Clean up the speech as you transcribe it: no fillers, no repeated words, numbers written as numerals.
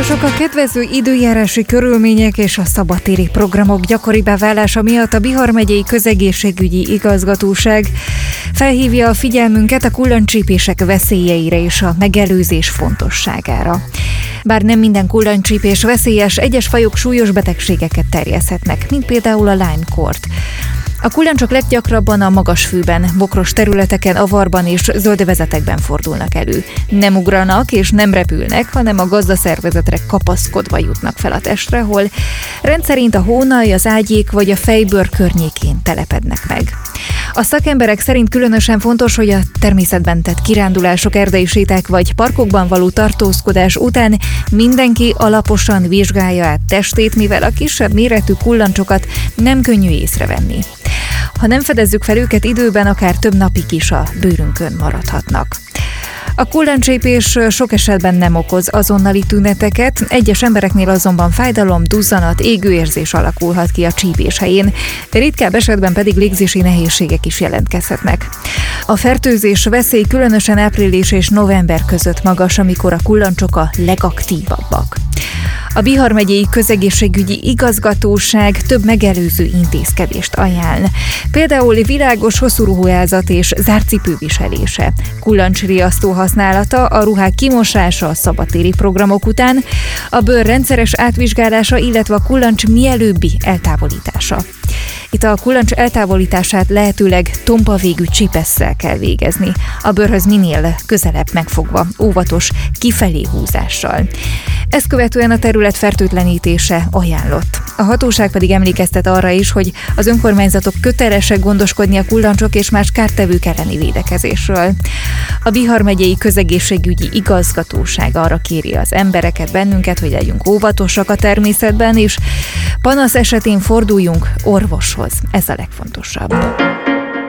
Sok a kedvező időjárási körülmények és a szabadtéri programok gyakoribbá válása miatt a Bihar megyei közegészségügyi igazgatóság felhívja a figyelmünket a kullancsípések veszélyeire és a megelőzés fontosságára. Bár nem minden kullancsípés veszélyes, egyes fajok súlyos betegségeket terjeszthetnek, mint például a Lyme-kórt. A kullancsok leggyakrabban a magas fűben, bokros területeken, avarban és zöldövezetekben fordulnak elő. Nem ugranak és nem repülnek, hanem a gazdaszervezetre kapaszkodva jutnak fel a testre, hol rendszerint a hónaj, az ágyék vagy a fejbőr környékén telepednek meg. A szakemberek szerint különösen fontos, hogy a természetben tett kirándulások, erdei séták vagy parkokban való tartózkodás után mindenki alaposan vizsgálja át testét, mivel a kisebb méretű kullancsokat nem könnyű észrevenni. Ha nem fedezzük fel őket időben, akár több napig is a bőrünkön maradhatnak. A kullancsépés sok esetben nem okoz azonnali tüneteket, egyes embereknél azonban fájdalom, duzzanat, égőérzés alakulhat ki a csípés helyén, ritkább esetben pedig légzési nehézségek is jelentkezhetnek. A fertőzés veszély különösen április és november között magas, amikor a kullancsok a legaktívabbak. A Bihar megyei közegészségügyi igazgatóság több megelőző intézkedést ajánl. Például világos hosszú ruházat és zárt cipő viselése, kullancsriasztó használata, a ruhák kimosása a szabadtéri programok után, a bőr rendszeres átvizsgálása, illetve a kullancs mielőbbi eltávolítása. Itt a kullancs eltávolítását lehetőleg tompa végű csípesszel kell végezni, a bőrhöz minél közelebb megfogva, óvatos kifelé húzással. Ezt követően a terület fertőtlenítése ajánlott. A hatóság pedig emlékeztet arra is, hogy az önkormányzatok kötelesek gondoskodni a kullancsok és más kártevők elleni védekezésről. A Bihar megyei közegészségügyi igazgatóság arra kéri az embereket, bennünket, hogy legyünk óvatosak a természetben, és panasz esetén forduljunk orvoshoz. Ez a legfontosabb.